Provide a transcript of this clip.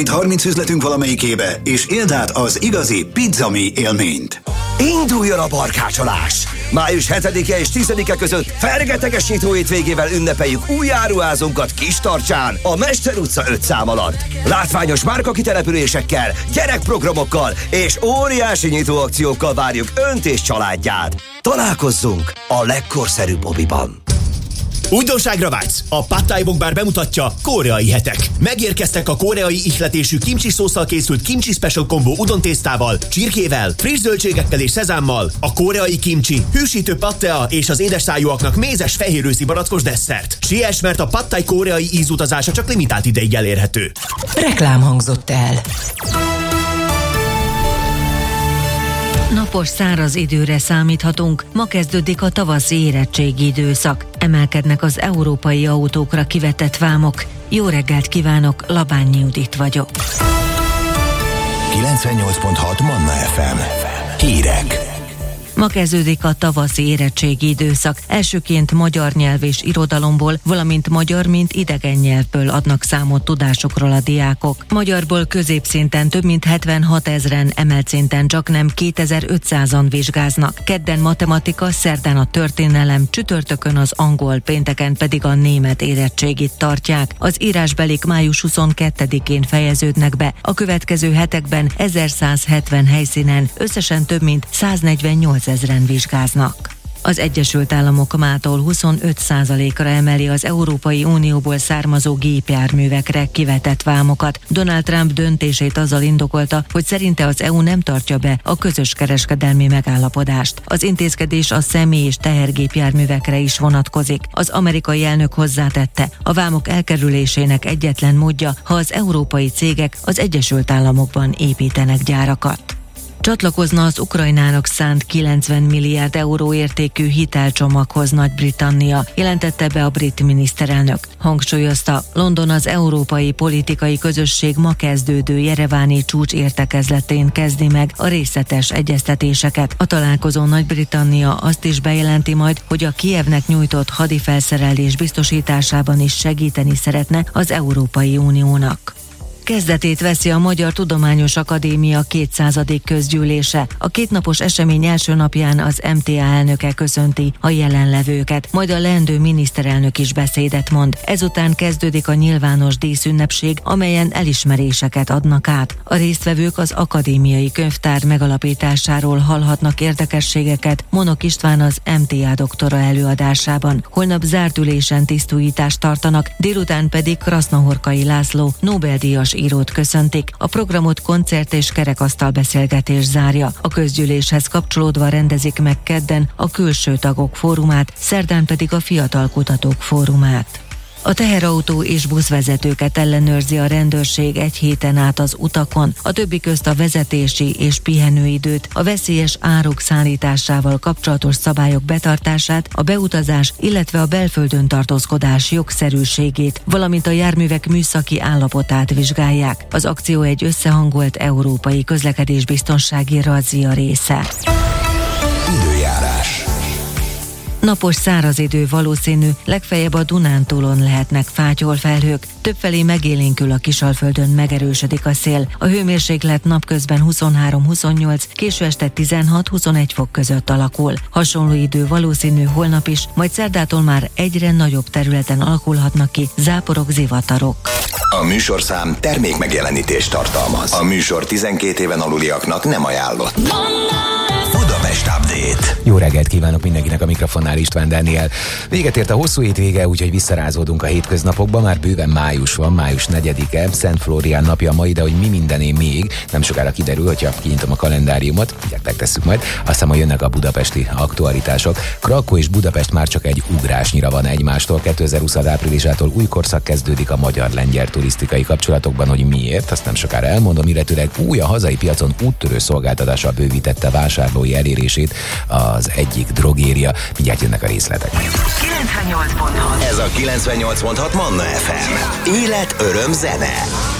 mint 30 üzletünk valamelyikébe, és éld át az igazi Pizzami élményt. Induljon a barkácsolás! Május 7-e és 10-e között fergetegesítő hétvégével ünnepeljük új áruházunkat Kistarcsán, a Mester utca 5 szám alatt. Látványos márkakitelepülésekkel, gyerekprogramokkal és óriási nyitóakciókkal várjuk Önt és családját. Találkozzunk a legkorszerűbb Bobbyban. Újdonságra vágysz? A Pad Thai Bok Bar bemutatja Koreai hetek. Megérkeztek a koreai ihletésű kimchi szósszal készült kimchi special combo udontésztával, csirkével, friss zöldségekkel és szezámmal, a koreai kimchi, hűsítő pattea és az édesszájúaknak mézes fehérőszi barackos desszert. Siess, mert a Pad Thai koreai ízutazása csak limitált ideig elérhető. Reklám hangzott el. Napos, száraz időre számíthatunk. Ma kezdődik a tavaszi érettségi időszak. Emelkednek az európai autókra kivetett vámok. Jó reggelt kívánok, Labányi Judit vagyok. 98.6 Manna FM. Hírek. Ma kezdődik a tavaszi érettségi időszak. Elsőként magyar nyelv és irodalomból, valamint magyar, mint idegen nyelvből adnak számot tudásokról a diákok. Magyarból középszinten több mint 76 000-en, emelt szinten csaknem 2500-an vizsgáznak. Kedden matematika, szerdán a történelem, csütörtökön az angol, pénteken pedig a német érettségit tartják. Az írásbelik május 22-én fejeződnek be. A következő hetekben 1170 helyszínen összesen több mint 148 000-en vizsgáznak. Az Egyesült Államok mától 25%-ra emeli az Európai Unióból származó gépjárművekre kivetett vámokat. Donald Trump döntését azzal indokolta, hogy szerinte az EU nem tartja be a közös kereskedelmi megállapodást. Az intézkedés a személy- és tehergépjárművekre is vonatkozik. Az amerikai elnök hozzátette, a vámok elkerülésének egyetlen módja, ha az európai cégek az Egyesült Államokban építenek gyárakat. Csatlakozna az Ukrajnának szánt 90 milliárd euró értékű hitelcsomaghoz Nagy-Britannia, jelentette be a brit miniszterelnök. Hangsúlyozta, London az európai politikai közösség ma kezdődő jereváni csúcs értekezletén kezdi meg a részletes egyeztetéseket. A találkozón Nagy-Britannia azt is bejelenti majd, hogy a Kijevnek nyújtott hadifelszerelés biztosításában is segíteni szeretne az Európai Uniónak. Kezdetét veszi a Magyar Tudományos Akadémia 200. közgyűlése. A kétnapos esemény első napján az MTA elnöke köszönti a jelenlevőket, majd a leendő miniszterelnök is beszédet mond. Ezután kezdődik a nyilvános díszünnepség, amelyen elismeréseket adnak át. A résztvevők az akadémiai könyvtár megalapításáról hallhatnak érdekességeket Monok István az MTA doktora előadásában. Holnap zárt ülésen tisztújítást tartanak, délután pedig Krasznahorkai László Nobel-díjas írót köszöntik. A programot koncert és kerekasztal beszélgetés zárja. A közgyűléshez kapcsolódva rendezik meg kedden a külső tagok fórumát, szerdán pedig a fiatal kutatók fórumát. A teherautó és buszvezetőket ellenőrzi a rendőrség egy héten át az utakon, a többi közt a vezetési és pihenőidőt, a veszélyes áruk szállításával kapcsolatos szabályok betartását, a beutazás, illetve a belföldön tartózkodás jogszerűségét, valamint a járművek műszaki állapotát vizsgálják. Az akció egy összehangolt európai közlekedésbiztonsági razzia része. Időjárás. Napos, száraz idő valószínű, legfeljebb a Dunántúlon lehetnek fátyolfelhők, többfelé megélénkül a Kisalföldön, megerősödik a szél. A hőmérséklet napközben 23-28, késő este 16-21 fok között alakul. Hasonló idő valószínű holnap is, majd szerdától már egyre nagyobb területen alakulhatnak ki záporok, zivatarok. A műsorszám termék megjelenítést tartalmaz. A műsor 12 éven aluliaknak nem ajánlott. Budapest Update. Jó reggelt kívánok mindenkinek, a mikrofonnál István Dániel. Véget ért a hosszú hétvége, úgyhogy visszarázódunk a hétköznapokba. Már bőven május van, május 4-e, Szent Flórián napja mai, de hogy mi mindené még, nem sokára kiderül, hogyha kinyitom a kalendáriumot, mindjárt megtesszük majd, aztán majd jönnek a budapesti aktualitások. Krakkó és Budapest már csak egy ugrásnyira van egymástól. 2020 áprilisától új korszak kezdődik a magyar-lengyel turisztikai kapcsolatokban, hogy miért, azt nem sokára elmondom, illetőleg új a hazai piacon úttörő szolgáltatással bővítette vásárlói elérését az egyik drogéria. Mindjárt jönnek a részletek. 98.6. Ez a 98.6 Manna FM. Élet, öröm, zene.